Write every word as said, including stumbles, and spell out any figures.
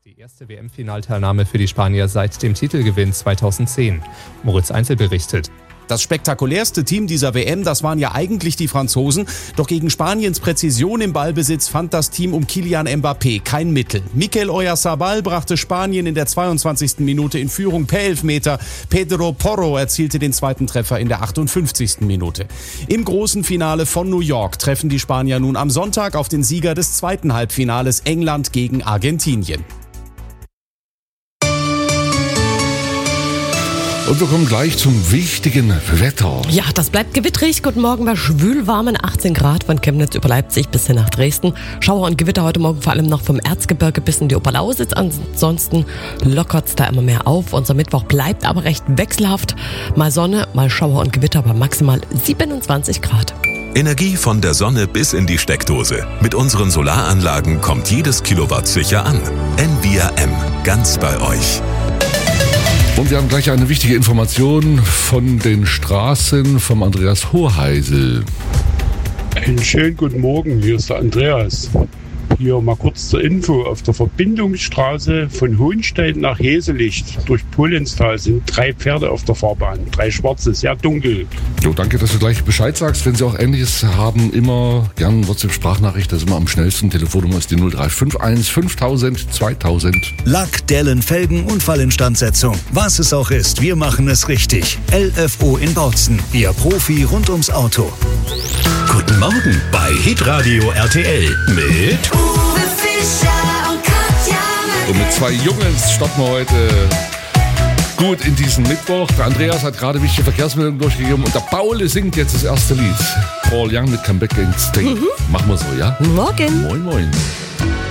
Die erste W M-Finalteilnahme für die Spanier seit dem Titelgewinn zweitausendzehn. Moritz Einzel berichtet. Das spektakulärste Team dieser W M, das waren ja eigentlich die Franzosen. Doch gegen Spaniens Präzision im Ballbesitz fand das Team um Kylian Mbappé kein Mittel. Mikel Oyarzabal brachte Spanien in der zweiundzwanzigsten Minute in Führung per Elfmeter. Pedro Porro erzielte den zweiten Treffer in der achtundfünfzigsten Minute. Im großen Finale von New York treffen die Spanier nun am Sonntag auf den Sieger des zweiten Halbfinales, England gegen Argentinien. Und wir kommen gleich zum wichtigen Wetter. Ja, das bleibt gewittrig. Guten Morgen bei schwülwarmen achtzehn Grad von Chemnitz über Leipzig bis hin nach Dresden. Schauer und Gewitter heute Morgen vor allem noch vom Erzgebirge bis in die Oberlausitz. Ansonsten lockert es da immer mehr auf. Unser Mittwoch bleibt aber recht wechselhaft. Mal Sonne, mal Schauer und Gewitter bei maximal siebenundzwanzig Grad. Energie von der Sonne bis in die Steckdose. Mit unseren Solaranlagen kommt jedes Kilowatt sicher an. N V R M, ganz bei euch. Und wir haben gleich eine wichtige Information von den Straßen vom Andreas Hoheisel. Einen schönen guten Morgen, hier ist der Andreas. Hier mal kurz zur Info. Auf der Verbindungsstraße von Hohenstein nach Heselicht durch Pohlenstal sind drei Pferde auf der Fahrbahn. Drei schwarze, sehr dunkel. Jo, danke, dass du gleich Bescheid sagst. Wenn Sie auch Ähnliches haben, immer gern WhatsApp-Sprachnachricht. Das ist immer am schnellsten. Telefonnummer ist die null drei fünf eins fünftausend zweitausend. Lack, Dellen, Felgen, Unfallinstandsetzung. Was es auch ist, wir machen es richtig. L F O in Bautzen. Ihr Profi rund ums Auto. Guten Morgen bei Hitradio R T L mit Uwe Fischer und Katja. Und mit zwei Jungs starten wir heute gut in diesen Mittwoch. Der Andreas hat gerade wichtige Verkehrsmeldungen durchgegeben und der Paul singt jetzt das erste Lied. Paul Young mit Come Back Again State. Mhm. Machen wir so, ja? Morgen. Moin, moin.